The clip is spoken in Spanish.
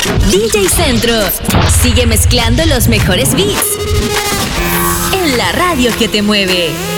DJ Centro sigue mezclando los mejores beats en la radio que te mueve.